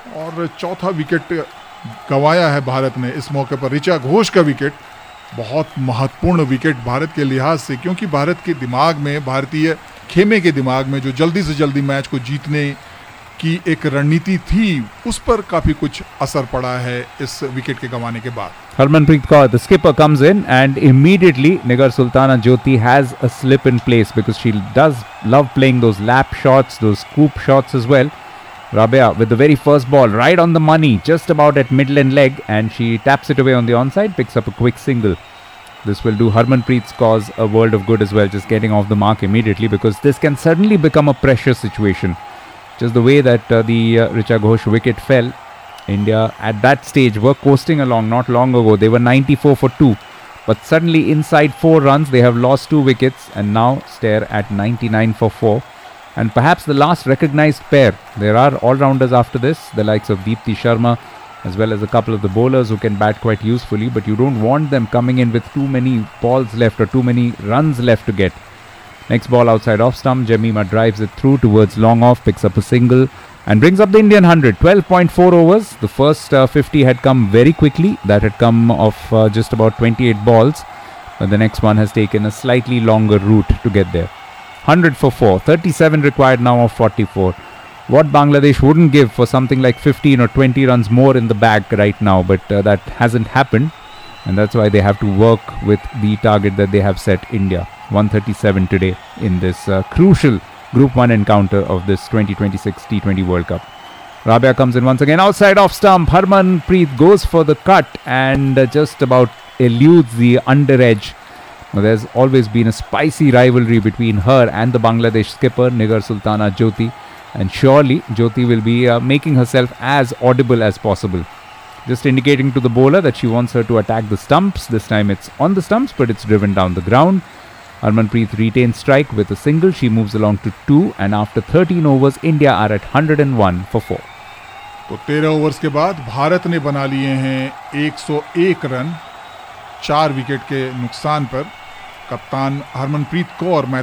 और चौथा विकेट गंवाया है भारत ने इस मौके पर। ऋचा घोष का विकेट बहुत महत्वपूर्ण विकेट भारत के लिहाज से, क्योंकि भारत के दिमाग में, भारतीय खेमे के दिमाग में जो जल्दी से जल्दी मैच को जीतने की एक रणनीति थी, उस पर काफी कुछ असर पड़ा है इस विकेट के गंवाने के बाद। Harmanpreet Kaur, the skipper, comes in and immediately Nigar Sultana Jyoti has a slip in place because she does love playing those lap shots, those scoop shots as well. Rabia with the very first ball, right on the money, just about at middle and leg, and she taps it away on the onside, picks up a quick single. This will do Harmanpreet's cause a world of good as well, just getting off the mark immediately, because this can suddenly become a pressure situation. Just the way that the Richa Ghosh wicket fell, India at that stage were coasting along not long ago. They were 94 for 2, but suddenly inside 4 runs they have lost 2 wickets and now stare at 99 for 4. And perhaps the last recognized pair. There are all-rounders after this, the likes of Deepti Sharma, as well as a couple of the bowlers who can bat quite usefully, but you don't want them coming in with too many balls left or too many runs left to get. Next ball outside off stump, Jemima drives it through towards long off, picks up a single and brings up the Indian 100. 12.4 overs. The first 50 had come very quickly. That had come off just about 28 balls. But the next one has taken a slightly longer route to get there. 100 for 4. 37 required now of 44. What Bangladesh wouldn't give for something like 15 or 20 runs more in the bag right now. But that hasn't happened. And that's why they have to work with the target that they have set, India. 137 today in this crucial Group 1 encounter of this 2026 T20 World Cup. Rabia comes in once again outside off stump. Harmanpreet goes for the cut and just about eludes the under edge. Now, there's always been a spicy rivalry between her and the Bangladesh skipper Nigar Sultana Jyoti, and surely Jyoti will be making herself as audible as possible. Just indicating to the bowler that she wants her to attack the stumps. This time it's on the stumps, but it's driven down the ground. Harmanpreet retains strike with a single. She moves along to 2, and after 13 overs, India are at 101 for 4. तो 13 overs के बाद भारत ने बना लिए हैं 101 run 4 wicket के नुकसान पर। कप्तान हरमनप्रीत कौर